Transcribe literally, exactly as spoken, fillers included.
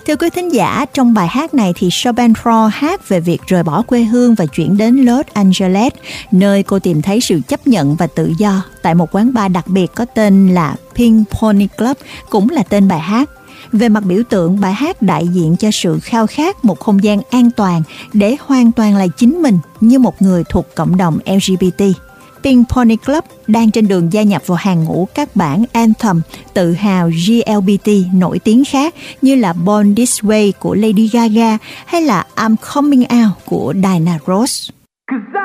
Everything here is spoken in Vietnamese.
Thưa quý thính giả, trong bài hát này thì Chopin Ford hát về việc rời bỏ quê hương và chuyển đến Los Angeles, nơi cô tìm thấy sự chấp nhận và tự do tại một quán bar đặc biệt có tên là Pink Pony Club, cũng là tên bài hát. Về mặt biểu tượng, bài hát đại diện cho sự khao khát một không gian an toàn để hoàn toàn là chính mình như một người thuộc cộng đồng L G B T. Pink Pony Club đang trên đường gia nhập vào hàng ngũ các bản anthem tự hào G L B T nổi tiếng khác như là Born This Way của Lady Gaga hay là I'm Coming Out của Diana Ross.